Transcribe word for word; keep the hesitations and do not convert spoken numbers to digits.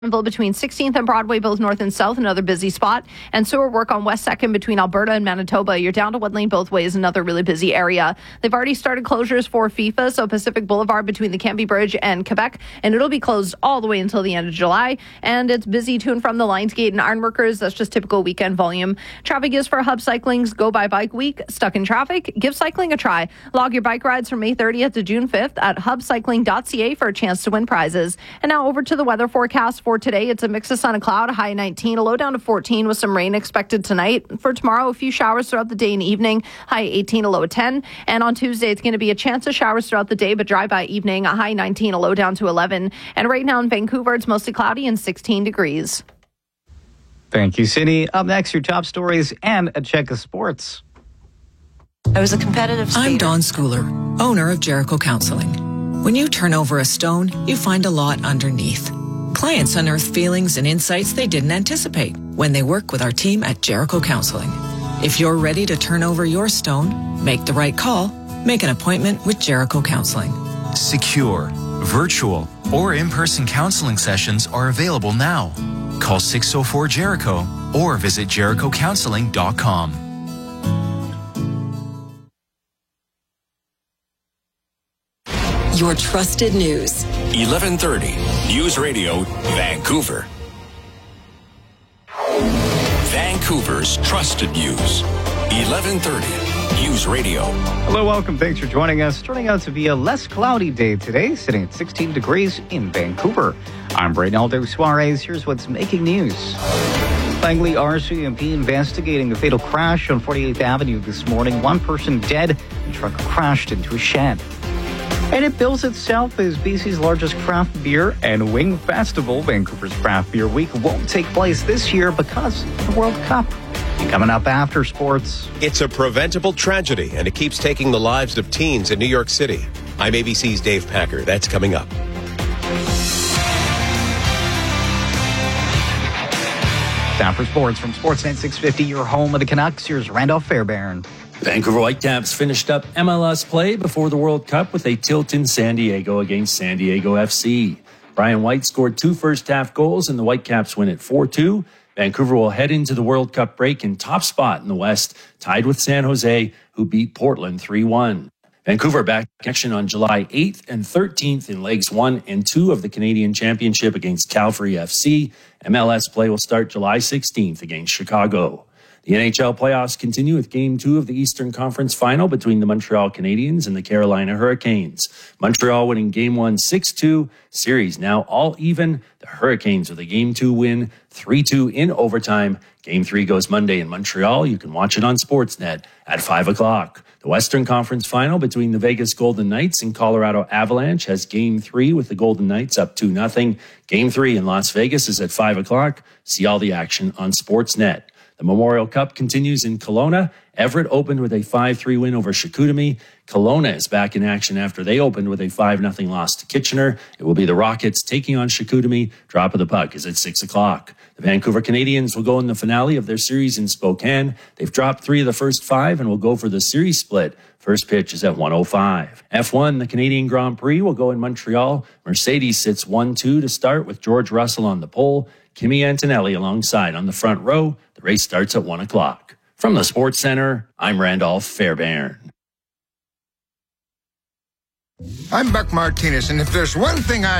Between sixteenth and Broadway, both north and south, another busy spot. And sewer work on West second between Alberta and Manitoba. You're down to one lane both ways, another really busy area. They've already started closures for FIFA, so Pacific Boulevard between the Cambie Bridge and Quebec, and it'll be closed all the way until the end of July. And it's busy to and from the Lionsgate and Ironworkers. That's just typical weekend volume. Traffic is for Hub Cycling's Go By Bike Week. Stuck in traffic? Give cycling a try. Log your bike rides from May thirtieth to June fifth at hub cycling dot c a for a chance to win prizes. And now over to the weather forecast for today. It's a mix of sun and cloud, a high nineteen, a low down to fourteen with some rain expected tonight. For tomorrow, a few showers throughout the day and evening, high eighteen, a low of ten. And on Tuesday, it's going to be a chance of showers throughout the day, but dry by evening, a high nineteen, a low down to eleven. And right now in Vancouver, it's mostly cloudy and sixteen degrees. Thank you, Cindy. Up next, your top stories and a check of sports. I was a competitive skater. I'm Dawn Schooler, owner of Jericho Counseling. When you turn over a stone, you find a lot underneath. Clients unearth feelings and insights they didn't anticipate when they work with our team at Jericho Counseling. If you're ready to turn over your stone, make the right call, make an appointment with Jericho Counseling. Secure, virtual, or in-person counseling sessions are available now. Call six oh four Jericho or visit jericho counseling dot com. Your trusted news. eleven thirty News Radio, Vancouver. Vancouver's trusted news. eleven thirty News Radio. Hello, welcome. Thanks for joining us. Turning out to be a less cloudy day today, sitting at sixteen degrees in Vancouver. I'm Reynaldo Suarez. Here's what's making news. Langley R C M P investigating a fatal crash on forty-eighth Avenue this morning. One person dead. The truck crashed into a shed. And it bills itself as B C's largest craft beer and wing festival. Vancouver's Craft Beer Week won't take place this year because of the World Cup. And coming up after sports. It's a preventable tragedy, and it keeps taking the lives of teens in New York City. I'm A B C's Dave Packer. That's coming up. Time for sports from Sportsnet six fifty, your home of the Canucks. Here's Randolph Fairbairn. Vancouver Whitecaps finished up M L S play before the World Cup with a tilt in San Diego against San Diego F C. Brian White scored two first-half goals, and the Whitecaps win at four two. Vancouver will head into the World Cup break in top spot in the West, tied with San Jose, who beat Portland three one. Vancouver back in action on July eighth and thirteenth in legs one and two of the Canadian Championship against Calgary F C. M L S play will start July sixteenth against Chicago. The N H L playoffs continue with Game two of the Eastern Conference Final between the Montreal Canadiens and the Carolina Hurricanes. Montreal winning Game one six two. Series now all even. The Hurricanes with a Game two win, three two in overtime. Game three goes Monday in Montreal. You can watch it on Sportsnet at five o'clock. The Western Conference Final between the Vegas Golden Knights and Colorado Avalanche has Game three with the Golden Knights up two nothing. Game three in Las Vegas is at five o'clock. See all the action on Sportsnet. The Memorial Cup continues in Kelowna. Everett opened with a five three win over Chicoutimi. Kelowna is back in action after they opened with a five nothing loss to Kitchener. It will be the Rockets taking on Chicoutimi. Drop of the puck is at six o'clock. The Vancouver Canadians will go in the finale of their series in Spokane. They've dropped three of the first five and will go for the series split. First pitch is at one oh five. F one, the Canadian Grand Prix, will go in Montreal. Mercedes sits one two to start with George Russell on the pole. Kimi Antonelli alongside on the front row. The race starts at one o'clock. From the Sports Center, I'm Randolph Fairbairn. I'm Buck Martinez, and if there's one thing I